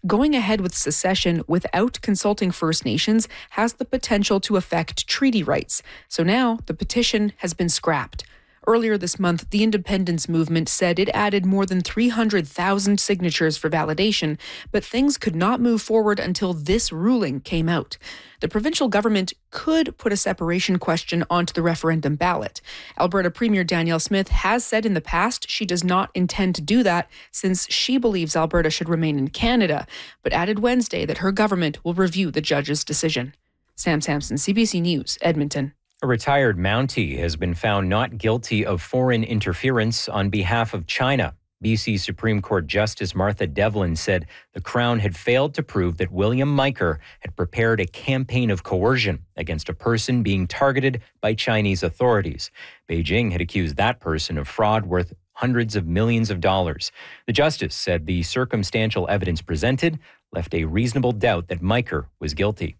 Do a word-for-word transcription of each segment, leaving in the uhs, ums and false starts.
going ahead with secession without consulting First Nations has the potential to affect treaty rights. So now the petition has been scrapped. Earlier this month, the independence movement said it added more than three hundred thousand signatures for validation, but things could not move forward until this ruling came out. The provincial government could put a separation question onto the referendum ballot. Alberta Premier Danielle Smith has said in the past she does not intend to do that since she believes Alberta should remain in Canada, but added Wednesday that her government will review the judge's decision. Sam Sampson, C B C News, Edmonton. A retired Mountie has been found not guilty of foreign interference on behalf of China. B C Supreme Court Justice Martha Devlin said the Crown had failed to prove that William Miker had prepared a campaign of coercion against a person being targeted by Chinese authorities. Beijing had accused that person of fraud worth hundreds of millions of dollars. The justice said the circumstantial evidence presented left a reasonable doubt that Miker was guilty.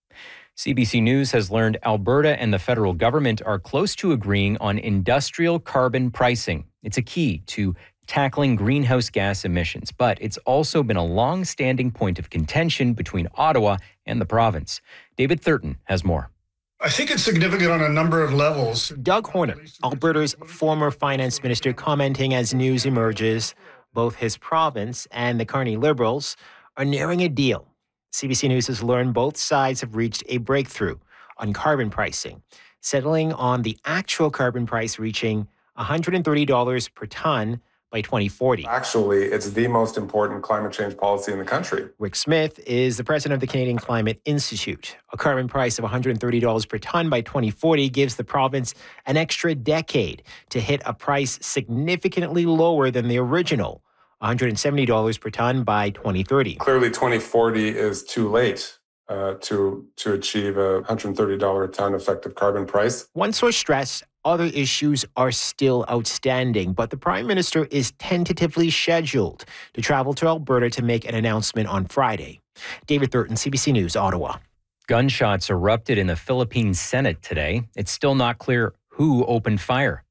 C B C News has learned Alberta and the federal government are close to agreeing on industrial carbon pricing. It's a key to tackling greenhouse gas emissions, but it's also been a long-standing point of contention between Ottawa and the province. David Thurton has more. I think it's significant on a number of levels. Doug Horner, Alberta's former finance minister, commenting as news emerges, both his province and the Carney Liberals are nearing a deal. C B C News has learned both sides have reached a breakthrough on carbon pricing, settling on the actual carbon price reaching one hundred thirty dollars per ton by twenty forty. Actually, it's the most important climate change policy in the country. Rick Smith is the president of the Canadian Climate Institute. A carbon price of one hundred thirty dollars per ton by twenty forty gives the province an extra decade to hit a price significantly lower than the original one hundred seventy dollars per ton by twenty thirty. Clearly, twenty forty is too late uh, to, to achieve a one hundred thirty dollars a ton effective carbon price. One source stressed other issues are still outstanding, but the Prime Minister is tentatively scheduled to travel to Alberta to make an announcement on Friday. David Thurton, C B C News, Ottawa. Gunshots erupted in the Philippine Senate today. It's still not clear who opened fire.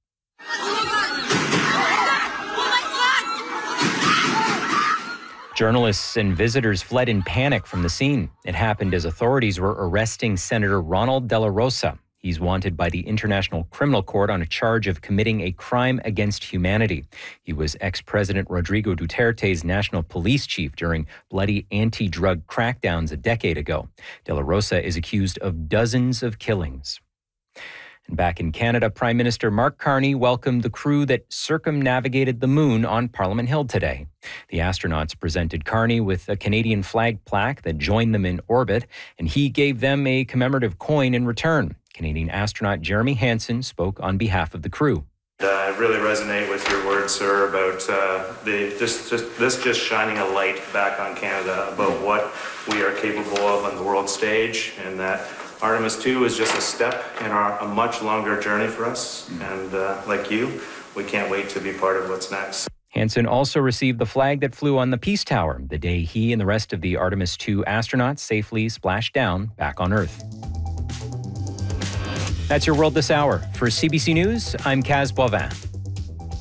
Journalists and visitors fled in panic from the scene. It happened as authorities were arresting Senator Ronald De La Rosa. He's wanted by the International Criminal Court on a charge of committing a crime against humanity. He was ex-President Rodrigo Duterte's national police chief during bloody anti-drug crackdowns a decade ago. De La Rosa is accused of dozens of killings. And back in Canada, Prime Minister Mark Carney welcomed the crew that circumnavigated the moon on Parliament Hill today. The astronauts presented Carney with a Canadian flag plaque that joined them in orbit, and he gave them a commemorative coin in return. Canadian astronaut Jeremy Hansen spoke on behalf of the crew. Uh, I really resonate with your words, sir, about uh, the just, just this just shining a light back on Canada about what we are capable of on the world stage, and that Artemis two is just a step in our, a much longer journey for us. And uh, like you, we can't wait to be part of what's next. Hansen also received the flag that flew on the Peace Tower the day he and the rest of the Artemis two astronauts safely splashed down back on Earth. That's your World This Hour. For C B C News, I'm Kaz Boivin.